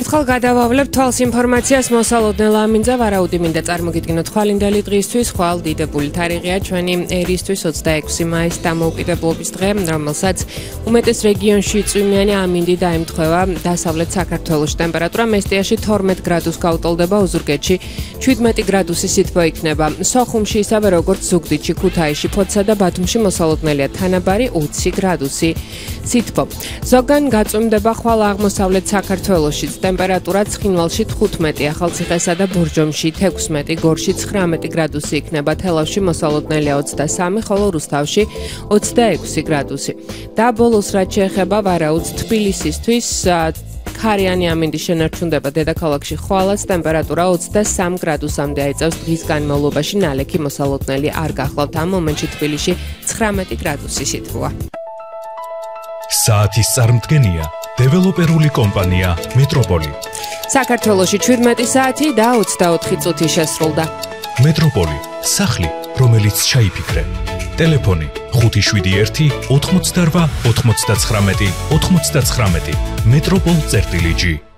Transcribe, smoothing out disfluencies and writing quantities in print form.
ერთხელ გადავავლებთ თვალს ინფორმაციას მოსალოდნელ ამინძა ვარაუდი მინდა წარმოგიდგინოთ ხვალინდელი დღისთვის ხვალ დიდებული თარიღია ჩვენი ერისთვის 26 მაისის დამოუკიდებლობის დღე რომელსაც უმეტეს რეგიონში წვიმიანი ამინდი დაემთხვევა დასავლეთ საქართველოს ტემპერატურა მესტიაში 12 გრადუს გაუტოლდება ოზურგეთში 17 გრადუსი სითბო იქნება სოხუმში ისევე როგორც ზუგდიდში ქუთაისში ფოთსა და ბათუმში მოსალოდნელია თანაბარი 20 გრადუსი სითბო ზოგან გაწვიმდება ხვალ აღმოსავლეთ საქართველოში ტემპერატურა ცხინვალში 15, ახალციხესა და ბორჯომში 16, გორში 19 გრადუსი იქნება, თელავში მოსალოდნელია 23, ხოლო რუსთავში 26 გრადუსი. და ბოლოს რაც შეეხება ვარაუდს თბილისისთვის ქარიანი ამინდი შენარჩუნდება დედაქალაქში ხვალაც ტემპერატურა 23 გრადუსამდე აიწევს დღის განმავლობაში ნალექი მოსალოდნელი არ გახლავთ ამ მომენტში თბილისში 19 გრადუსი სითბოა. საათის წარმდგენია დეველოპერული კომპანია მეტროპოლი. საქართველოში 17 საათი და 24 წუთი შესრულდა. მეტროპოლი, სახლი, რომელიც ჩაიფიქრე. ტელეფონი 571 88 99 99. მეტროპოლ-გი